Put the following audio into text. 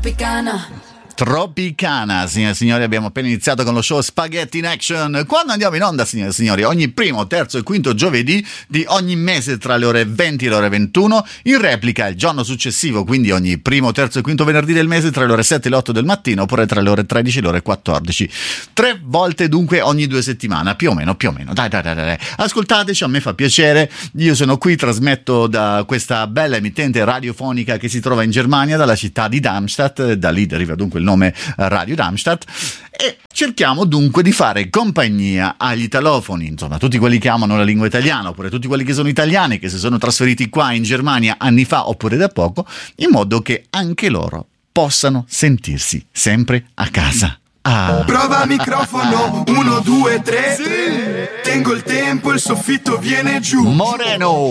Tropicana, signore e signori, abbiamo appena iniziato con lo show Spaghetti in Action. Quando andiamo in onda, signore e signori? Ogni primo, terzo e quinto giovedì di ogni mese tra le ore 20 e le ore 21, in replica il giorno successivo, quindi ogni primo, terzo e quinto venerdì del mese tra le ore 7 e le 8 del mattino, oppure tra le ore 13 e le ore 14. 3 volte dunque ogni 2 settimane, più o meno. Dai. Ascoltateci, a me fa piacere. Io sono qui, trasmetto da questa bella emittente radiofonica che si trova in Germania, dalla città di Darmstadt, da lì deriva dunque il nome Radio Darmstadt, e cerchiamo dunque di fare compagnia agli italofoni, insomma tutti quelli che amano la lingua italiana, oppure tutti quelli che sono italiani, che si sono trasferiti qua in Germania anni fa oppure da poco, in modo che anche loro possano sentirsi sempre a casa. Prova microfono, 1, 2, 3. Tengo il tempo, il soffitto viene giù. Moreno.